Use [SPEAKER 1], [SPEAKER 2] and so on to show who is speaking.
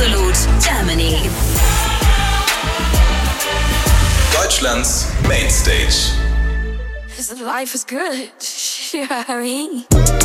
[SPEAKER 1] Absolut Germany.
[SPEAKER 2] Deutschlands Mainstage.
[SPEAKER 3] Life is good. You know what I mean?